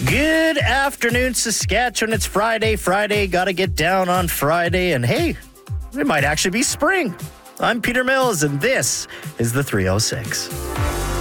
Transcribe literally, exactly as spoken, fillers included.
Good afternoon, Saskatchewan. It's Friday. Friday, gotta get down on Friday. And hey, it might actually be spring. I'm Peter Mills, and this is the three oh six.